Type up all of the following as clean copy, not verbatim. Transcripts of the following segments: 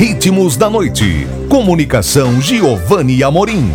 Ritmos da Noite. Comunicação Giovanni Amorim.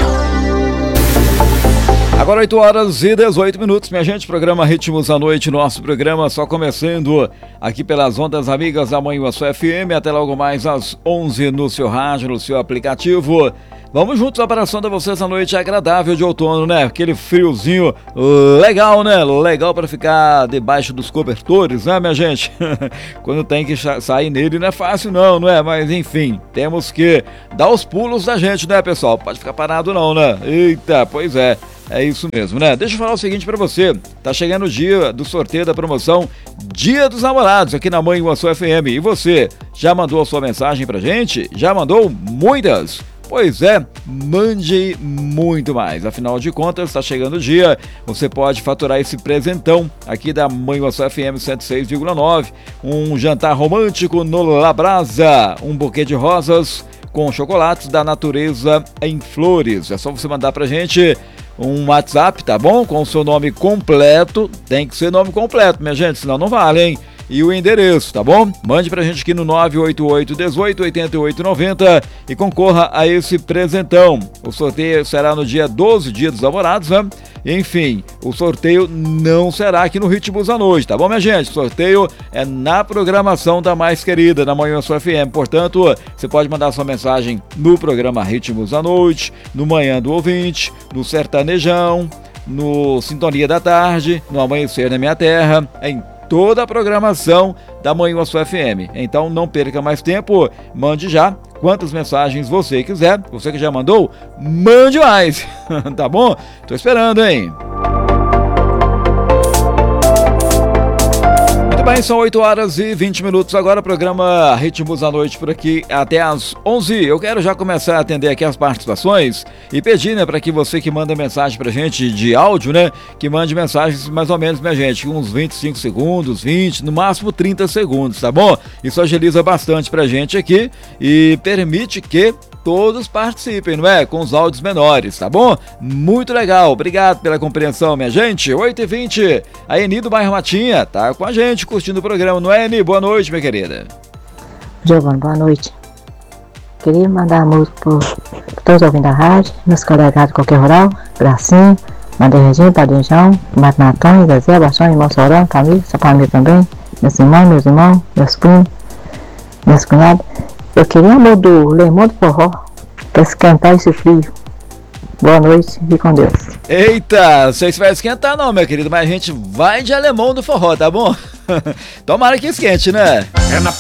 Agora 8h18, minha gente, programa Ritmos da Noite, nosso programa só começando aqui pelas ondas amigas da Manhã Sua FM, até logo mais às 11 no seu rádio, no seu aplicativo. Vamos juntos abraçando a vocês a noite agradável de outono, né? Aquele friozinho legal, né? Legal para ficar debaixo dos cobertores, né, minha gente? Quando tem que sair nele não é fácil não é? Mas enfim, temos que dar os pulos da gente, né, pessoal? Pode ficar parado não, né? Eita, pois é. É isso mesmo, né? Deixa eu falar o seguinte pra você. Tá chegando o dia do sorteio da promoção Dia dos Namorados aqui na Manhã Sua FM. E você, já mandou a sua mensagem pra gente? Já mandou muitas? Pois é, mande muito mais. Afinal de contas, está chegando o dia. Você pode faturar esse presentão aqui da Manhã Sua FM 106,9. Um jantar romântico no Labrasa. Um buquê de rosas com chocolates da natureza em flores. É só você mandar pra gente um WhatsApp, tá bom? Com o seu nome completo. Tem que ser nome completo, minha gente, senão não vale, hein? E o endereço, tá bom? Mande pra gente aqui no 988-18-88-90 e concorra a esse presentão. O sorteio será no dia 12, dia dos namorados, né? Enfim, o sorteio não será aqui no Ritmos da Noite, tá bom, minha gente? O sorteio é na programação da mais querida, na Manhã Sua FM. Portanto, você pode mandar sua mensagem no programa Ritmos da Noite, no Manhã do Ouvinte, no Sertanejão, no Sintonia da Tarde, no Amanhecer na Minha Terra, em toda a programação da Manhã Sua FM. Então não perca mais tempo, mande já quantas mensagens você quiser. Você que já mandou, mande mais, tá bom? Tô esperando, hein? Muito bem, são 8h20 agora, programa Ritmos da Noite por aqui até às 11. Eu quero já começar a atender aqui as participações e pedir, né, para que você que manda mensagem pra gente de áudio, né, que mande mensagens mais ou menos, minha gente, uns 25 segundos, 20, no máximo 30 segundos, tá bom? Isso agiliza bastante pra gente aqui e permite que todos participem, não é? Com os áudios menores, tá bom? Muito legal, obrigado pela compreensão, minha gente. 8h20, a Eni do bairro Matinha tá com a gente, curtindo o programa, não é, Eni? Boa noite, minha querida. Giovanni, boa noite. Queria mandar a música por todos ouvindo a rádio, meus colegados de qualquer rural, Gracinho, Maria Regina, Padrinho João, Marco Naton, Zezé, Baixão, irmão Sorão, Camila, sua família também, meus irmãos, meus primos, meus cunhados. Eu queria amor do Lemão do Forró, pra esquentar esse frio. Boa noite e com Deus. Eita, não sei se vai esquentar não, meu querido, mas a gente vai de Alemão do Forró, tá bom? Tomara que esquente, né? É na